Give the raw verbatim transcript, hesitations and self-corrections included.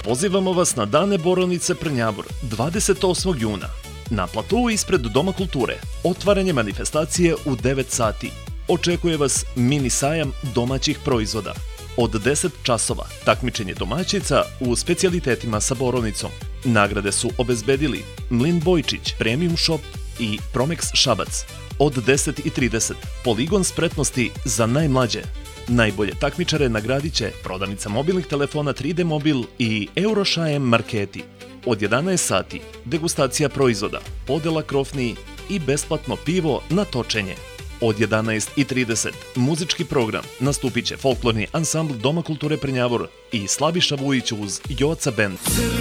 Pozivamo vas na Dane Borovnice Prnjavor dvadeset osmog juna. Na platou ispred Doma kulture otvaranje manifestacije u devet sati. Očekuje vas mini sajam domaćih proizvoda. Od deset časova takmičenje domaćica u specijalitetima sa borovnicom. Nagrade su obezbedili Mlin Bojčić, Premium Shop i Promex Šabac. Od deset i trideset poligon spretnosti za najmlađe. Najbolje takmičare nagradit će prodavnica mobilnih telefona tri D Mobil i Eurošajem Marketi. Od jedanaest sati degustacija proizvoda, podela krofni i besplatno pivo na točenje. Od jedanaest i trideset muzički program, nastupit će folklorni ansambl Doma kulture Prnjavor i Slaviša Vujić uz Joca Band.